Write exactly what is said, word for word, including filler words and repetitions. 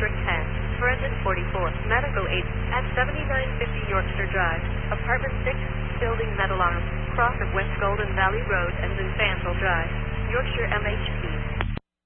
District ten, Forensic forty-four, Medical eight, at seventy-nine fifty Yorkshire Drive, Apartment six, Building Metal Arms, cross of West Golden Valley Road and Infantville Drive, Yorkshire M H P.